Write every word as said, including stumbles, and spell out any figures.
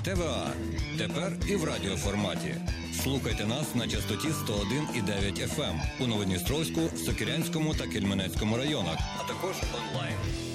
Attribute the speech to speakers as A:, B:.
A: ТВА. Тепер і в радіоформаті. Слухайте нас на частоті сто один і дев'ять еф ем у Новодністровську, Сокирянському та Кельменецькому районах, а також онлайн.